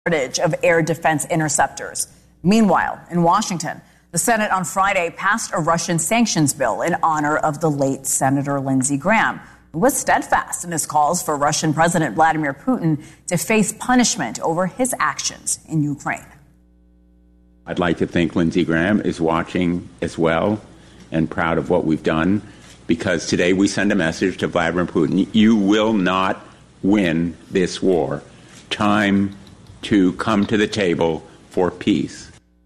shortage of air defense interceptors. Meanwhile, in Washington, the Senate on Friday passed a Russian sanctions bill in honor of the late Senator Lindsey Graham, who was steadfast in his calls for Russian President Vladimir Putin to face punishment over his actions in Ukraine. I'd like to think Lindsey Graham is watching as well and proud of what we've done, because today we send a message to Vladimir Putin: you will not win this war. Time to come to the table for peace.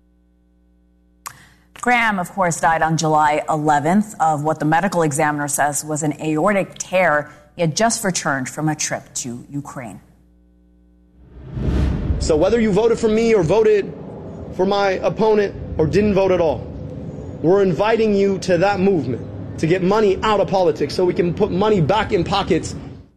Graham, of course, died on July 11th of what the medical examiner says was an aortic tear. He had just returned from a trip to Ukraine. So whether you voted for me or voted for my opponent or didn't vote at all, we're inviting you to that movement to get money out of politics so we can put money back in pockets.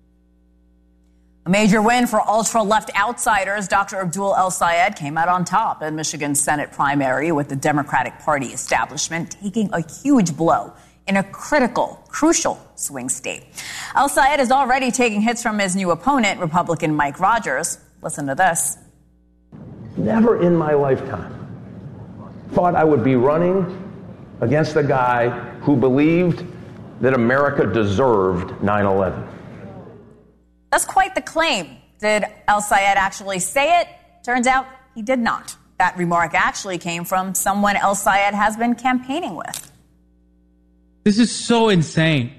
A major win for ultra-left outsiders. Dr. Abdul El-Sayed came out on top in Michigan's Senate primary, with the Democratic Party establishment taking a huge blow in a crucial swing state. El-Sayed is already taking hits from his new opponent, Republican Mike Rogers. Listen to this. Never in my lifetime thought I would be running against a guy who believed that America deserved 9/11. That's quite the claim. Did El-Sayed actually say it? Turns out he did not. That remark actually came from someone El-Sayed has been campaigning with. This is so insane.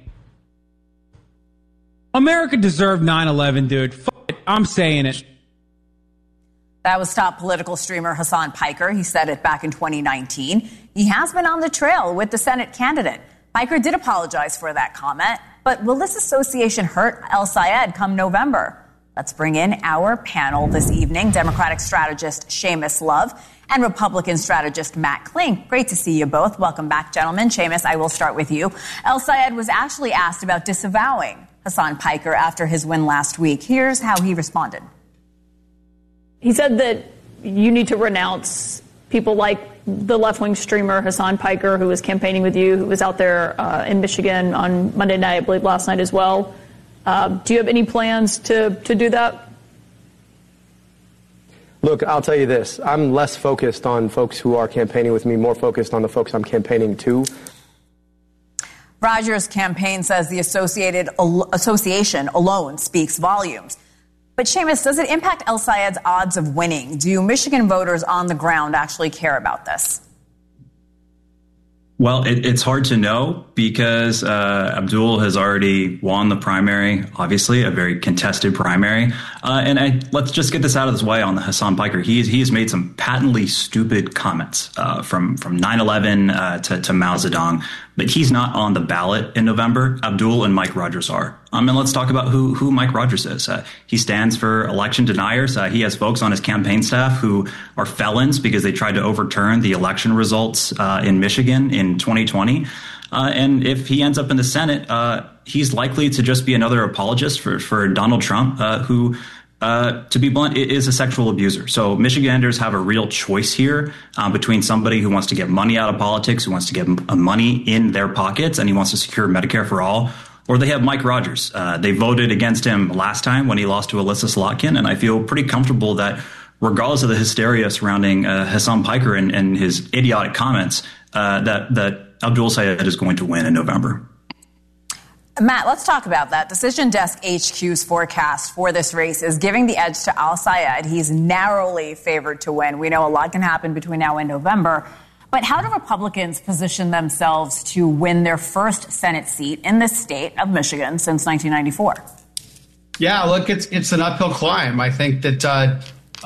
America deserved 9/11, dude. F it. I'm saying it. That was top political streamer Hassan Piker. He said it back in 2019. He has been on the trail with the Senate candidate. Piker did apologize for that comment. But will this association hurt El-Sayed come November? Let's bring in our panel this evening. Democratic strategist Seamus Love and Republican strategist Matt Klink. Great to see you both. Welcome back, gentlemen. Seamus, I will start with you. El-Sayed was actually asked about disavowing Hassan Piker after his win last week. Here's how he responded. He said that you need to renounce people like the left-wing streamer Hassan Piker, who was campaigning with you, who was out there in Michigan on Monday night, I believe last night as well. Do you have any plans to do that? Look, I'll tell you this. I'm less focused on folks who are campaigning with me, more focused on the folks I'm campaigning to. Rogers' campaign says the association alone speaks volumes. But Seamus, does it impact El-Sayed's odds of winning? Do Michigan voters on the ground actually care about this? Well, it's hard to know because Abdul has already won the primary, obviously, a very contested primary. Let's just get this out of the way on the Hassan Piker. He has made some patently stupid comments from 9/11 to Mao Zedong, but he's not on the ballot in November. Abdul and Mike Rogers are. And let's talk about who Mike Rogers is. He stands for election deniers. He has folks on his campaign staff who are felons because they tried to overturn the election results in Michigan in 2020. And if he ends up in the Senate, he's likely to just be another apologist for Donald Trump, who, to be blunt, is a sexual abuser. So Michiganders have a real choice here between somebody who wants to get money out of politics, who wants to get money in their pockets, and he wants to secure Medicare for all, or they have Mike Rogers. They voted against him last time when he lost to Alyssa Slotkin, and I feel pretty comfortable that regardless of the hysteria surrounding Hassan Piker and his idiotic comments, that Abdul Sayed is going to win in November. Matt, let's talk about that. Decision Desk HQ's forecast for this race is giving the edge to El-Sayed. He's narrowly favored to win. We know a lot can happen between now and November. But how do Republicans position themselves to win their first Senate seat in the state of Michigan since 1994? Yeah, look, it's an uphill climb. I think that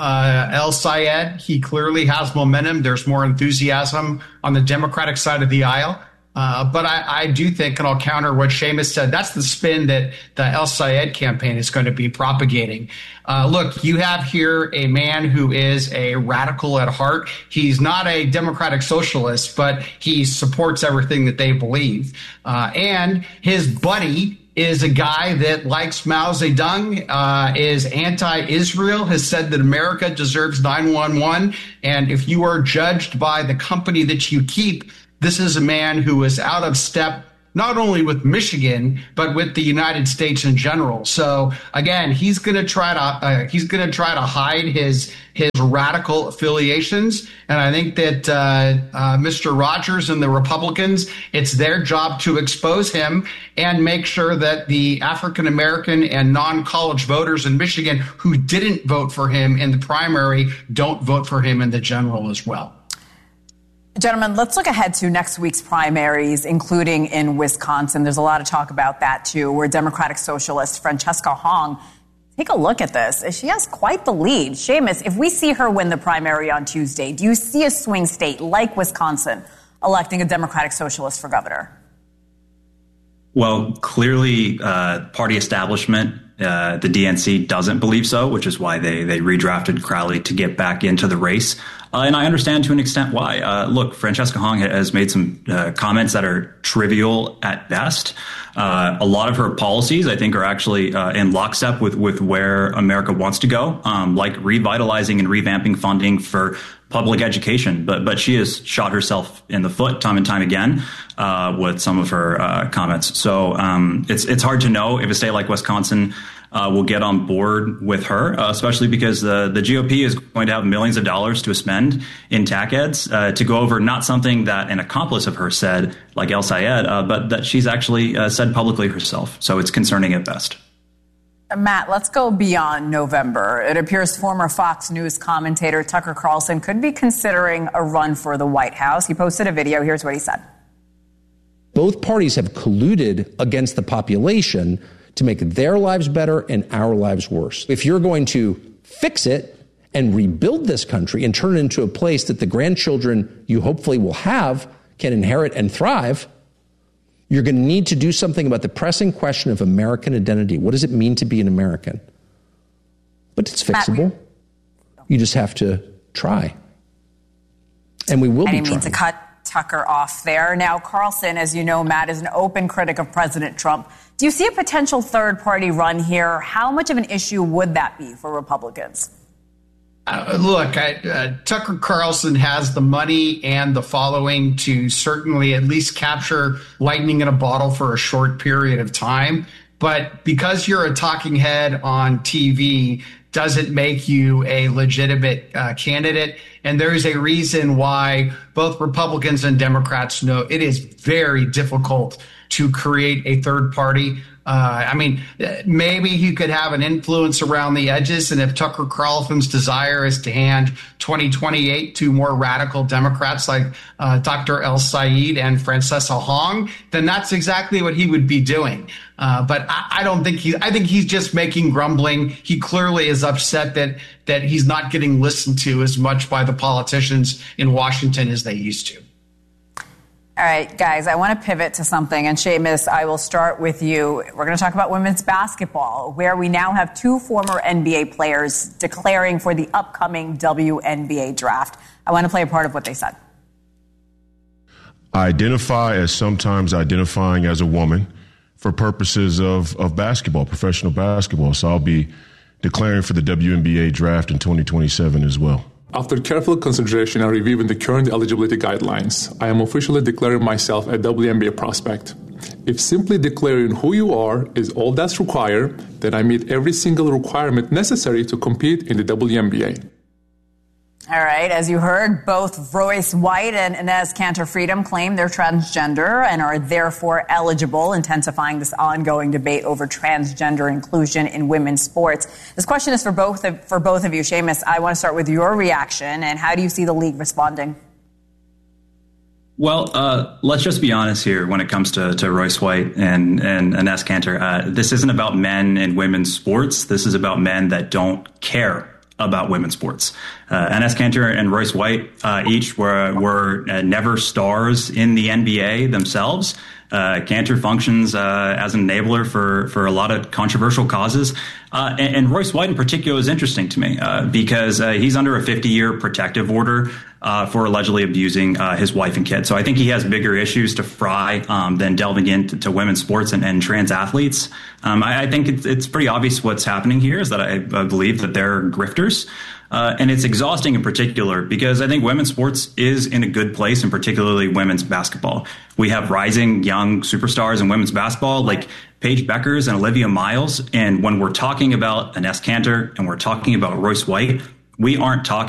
El-Sayed, he clearly has momentum. There's more enthusiasm on the Democratic side of the aisle. But I do think, and I'll counter what Seamus said, that's the spin that the El-Sayed campaign is going to be propagating. Look, you have here a man who is a radical at heart. He's not a democratic socialist, but he supports everything that they believe. And his buddy is a guy that likes Mao Zedong, is anti-Israel, has said that America deserves 9/11. And if you are judged by the company that you keep, this is a man who is out of step not only with Michigan, but with the United States in general. So again, he's going to try to hide his radical affiliations. And I think that Mr. Rogers and the Republicans, it's their job to expose him and make sure that the African American and non-college voters in Michigan who didn't vote for him in the primary don't vote for him in the general as well. Gentlemen, let's look ahead to next week's primaries, including in Wisconsin. There's a lot of talk about that, too, where Democratic Socialist Francesca Hong, take a look at this. She has quite the lead. Seamus, if we see her win the primary on Tuesday, do you see a swing state like Wisconsin electing a Democratic Socialist for governor? Well, clearly, party establishment, the DNC doesn't believe so, which is why they redrafted Crowley to get back into the race. And I understand to an extent why. Look, Francesca Hong has made some comments that are trivial at best. A lot of her policies, I think, are actually in lockstep with where America wants to go, like revitalizing and revamping funding for public education. But she has shot herself in the foot time and time again with some of her comments. So it's hard to know if a state like Wisconsin will get on board with her, especially because the GOP is going to have millions of dollars to spend in TAC ads to go over not something that an accomplice of hers said, like El Sayed, but that she's actually said publicly herself. So it's concerning at best. Matt, let's go beyond November. It appears former Fox News commentator Tucker Carlson could be considering a run for the White House. He posted a video. Here's what he said. Both parties have colluded against the population to make their lives better and our lives worse. If you're going to fix it and rebuild this country and turn it into a place that the grandchildren you hopefully will have can inherit and thrive, you're going to need to do something about the pressing question of American identity. What does it mean to be an American? But it's fixable. You just have to try. And we will be trying. I didn't mean to cut Tucker off there. Now, Carlson, as you know, Matt, is an open critic of President Trump. Do you see a potential third-party run here? How much of an issue would that be for Republicans? Look, Tucker Carlson has the money and the following to certainly at least capture lightning in a bottle for a short period of time. But because you're a talking head on TV doesn't make you a legitimate candidate. And there is a reason why both Republicans and Democrats know it is very difficult to create a third party. I mean, maybe he could have an influence around the edges. And if Tucker Carlson's desire is to hand 2028 to more radical Democrats like Dr. El Sayed and Francesca Hong, then that's exactly what he would be doing. But I don't think I think he's just making grumbling. He clearly is upset that he's not getting listened to as much by the politicians in Washington as they used to. All right, guys, I want to pivot to something. And Seamus, I will start with you. We're going to talk about women's basketball, where we now have two former NBA players declaring for the upcoming WNBA draft. I want to play a part of what they said. I identify as sometimes identifying as a woman for purposes of basketball, professional basketball. So I'll be declaring for the WNBA draft in 2027 as well. After careful consideration and reviewing the current eligibility guidelines, I am officially declaring myself a WNBA prospect. If simply declaring who you are is all that's required, then I meet every single requirement necessary to compete in the WNBA. All right, as you heard, both Royce White and Inez Cantor-Freedom claim they're transgender and are therefore eligible, intensifying this ongoing debate over transgender inclusion in women's sports. This question is for both of you. Seamus, I want to start with your reaction, and how do you see the league responding? Well, let's just be honest here when it comes to Royce White and Inez Cantor. This isn't about men and women's sports. This is about men that don't care about women's sports. Inez Cantor and Royce White each were never stars in the NBA themselves. Cantor functions as an enabler for a lot of controversial causes. And Royce White in particular is interesting to me because he's under a 50-year protective order for allegedly abusing his wife and kids. So I think he has bigger issues to fry than delving into women's sports and trans athletes. I think it's pretty obvious what's happening here is that I believe that they're grifters. And it's exhausting in particular because I think women's sports is in a good place, and particularly women's basketball. We have rising young superstars in women's basketball like Paige Beckers and Olivia Miles. And when we're talking about Ines Kanter and we're talking about Royce White, we aren't talking